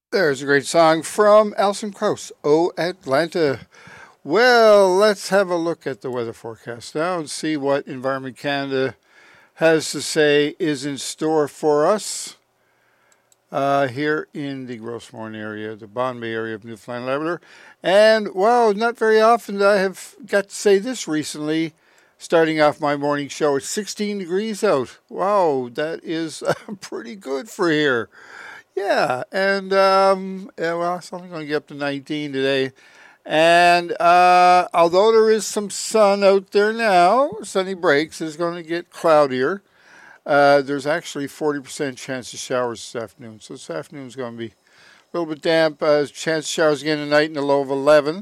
There's a great song from Alison Krauss, Oh Atlanta. Well, let's have a look at the weather forecast now and see what Environment Canada has to say is in store for us here in the Grossmorn area, the Bonbay area of Newfoundland and Labrador. And, wow, not very often that I have got to say this recently. Starting off my morning show, it's 16 degrees out. Wow, that is pretty good for here. Yeah, and yeah, well, it's only going to get up to 19 today. And although there is some sun out there now, sunny breaks, it's going to get cloudier. There's actually 40% chance of showers this afternoon. So this afternoon is going to be a little bit damp. Chance of showers again tonight in the low of 11.